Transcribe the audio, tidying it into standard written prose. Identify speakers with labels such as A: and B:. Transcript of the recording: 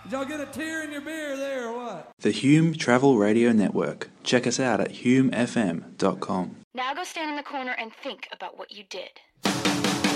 A: Did y'all get a tear in your beer there or what?
B: The Hume Travel Radio Network. Check us out at humefm.com.
C: Now go stand in the corner and think about what you did.